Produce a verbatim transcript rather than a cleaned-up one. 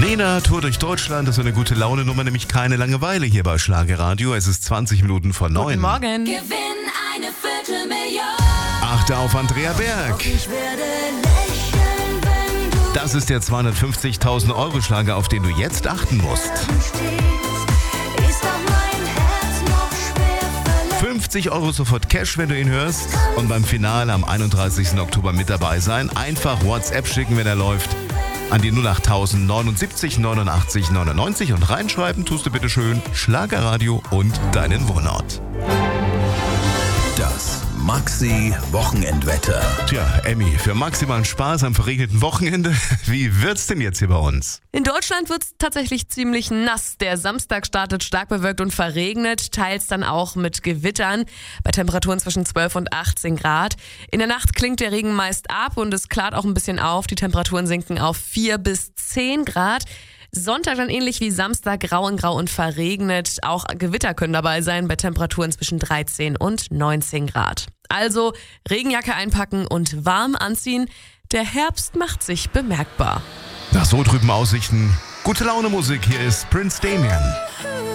Lena, Tour durch Deutschland, das ist eine gute Laune-Nummer, nämlich keine Langeweile hier bei Schlagerradio. Es ist zwanzig Minuten vor neun. Guten Morgen. Gewinn eine Viertelmillion. Achte auf Andrea Berg. Ich werde lächeln, wenn du Das ist der zweihundertfünfzigtausend Euro Schlager, auf den du jetzt achten musst. stehst. Ist doch mein Herz noch schwer verletzt. fünfzig Euro sofort Cash, wenn du ihn hörst. Und beim Finale am einunddreißigsten Oktober mit dabei sein. Einfach WhatsApp schicken, wenn er läuft. An die null acht tausend neunundsiebzig neunundachtzig neunundneunzig und reinschreiben tust du bitte schön Schlagerradio und deinen Wohnort. Das Maxi-Wochenendwetter. Tja, Emmy, für maximalen Spaß am verregneten Wochenende, wie wird's denn jetzt hier bei uns? In Deutschland wird es tatsächlich ziemlich nass. Der Samstag startet stark bewölkt und verregnet, teils dann auch mit Gewittern bei Temperaturen zwischen zwölf und achtzehn Grad. In der Nacht klingt der Regen meist ab und es klart auch ein bisschen auf. Die Temperaturen sinken auf vier bis zehn Grad. Sonntag dann ähnlich wie Samstag grau in grau und verregnet. Auch Gewitter können dabei sein bei Temperaturen zwischen dreizehn und neunzehn Grad. Also Regenjacke einpacken und warm anziehen. Der Herbst macht sich bemerkbar. Nach so trüben Aussichten, gute Laune Musik, hier ist Prince Damien.